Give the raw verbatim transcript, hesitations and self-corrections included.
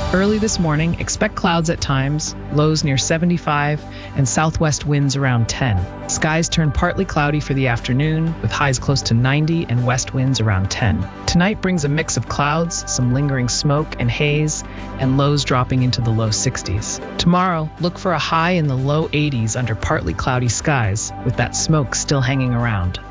Early this morning, expect clouds at times, lows near seventy-five, and southwest winds around ten. Skies turn partly cloudy for the afternoon, with highs close to ninety and west winds around ten. Tonight brings a mix of clouds, some lingering smoke and haze, and lows dropping into the low sixties. Tomorrow, look for a high in the low eighties under partly cloudy skies, with that smoke still hanging around.